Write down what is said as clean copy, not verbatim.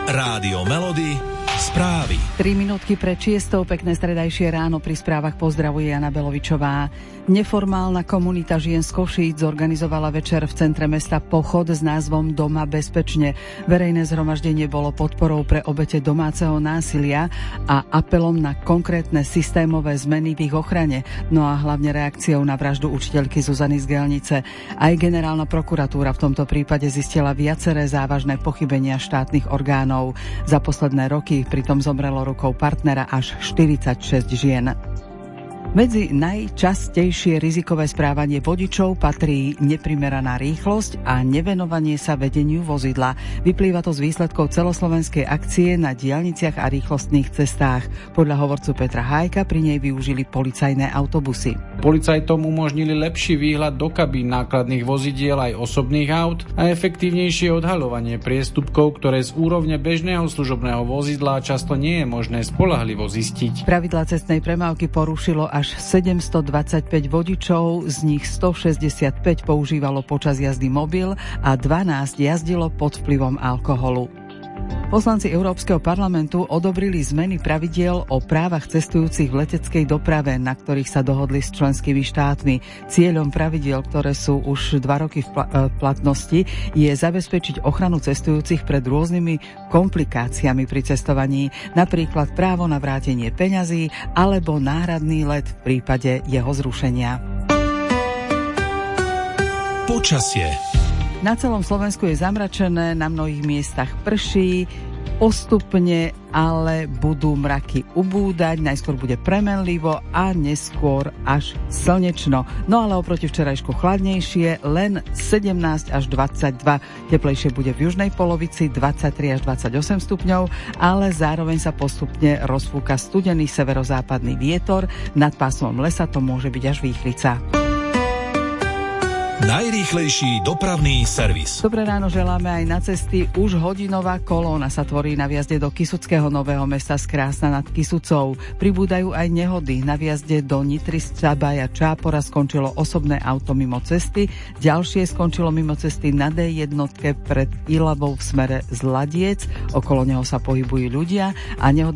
Rádio Melody, správy. 3 minútky pred 6:00, pekné stredajšie ráno, pri správach pozdravuje Jana Belovičová. Neformálna komunita žien z Košíc zorganizovala večer v centre mesta pochod s názvom Doma bezpečne. Verejné zhromaždenie bolo podporou pre obete domáceho násilia a apelom na konkrétne systémové zmeny v ich ochrane, no a hlavne reakciou na vraždu učiteľky Zuzany z Gelnice. Aj generálna prokuratúra v tomto prípade zistila viaceré závažné pochybenia štátnych orgánov. Za posledné roky pritom zomrelo rukou partnera až 46 žien. Medzi najčastejšie rizikové správanie vodičov patrí neprimeraná rýchlosť a nevenovanie sa vedeniu vozidla. Vyplýva to z výsledkov celoslovenskej akcie na diaľniciach a rýchlostných cestách. Podľa hovorcu Petra Hájka pri nej využili policajné autobusy. Policajtom umožnili lepší výhľad do kabín nákladných vozidiel aj osobných aut a efektívnejšie odhaľovanie priestupkov, ktoré z úrovne bežného služobného vozidla často nie je možné spoľahlivo zistiť. Pravidlá cestnej premávky porušilo až 725 vodičov, z nich 165 používalo počas jazdy mobil a 12 jazdilo pod vplyvom alkoholu. Poslanci Európskeho parlamentu odobrili zmeny pravidiel o právach cestujúcich v leteckej doprave, na ktorých sa dohodli s členskými štátmi. Cieľom pravidiel, ktoré sú už 2 roky v platnosti, je zabezpečiť ochranu cestujúcich pred rôznymi komplikáciami pri cestovaní, napríklad právo na vrátenie peňazí alebo náhradný let v prípade jeho zrušenia. Počasie. Na celom Slovensku je zamračené, na mnohých miestach prší, postupne ale budú mraky ubúdať, najskôr bude premenlivo a neskôr až slnečno. No ale oproti včerajšku chladnejšie, len 17 až 22. Teplejšie bude v južnej polovici 23 až 28 stupňov, ale zároveň sa postupne rozfúka studený severozápadný vietor, nad pásmom lesa to môže byť až výchrica. Najrýchlejší dopravný servis. Dobré ráno želáme aj na cesty. Už hodinová kolóna sa tvorí na vjazde do Kysuckého Nového Mesta z Krásna nad Kysucou. Pribúdajú aj nehody. Na vjazde do Nitry z Čabaja Čápora skončilo osobné auto mimo cesty. Ďalšie skončilo mimo cesty na D1 pred Ilavou v smere z Ladiec. Okolo neho sa pohybujú ľudia a nehoda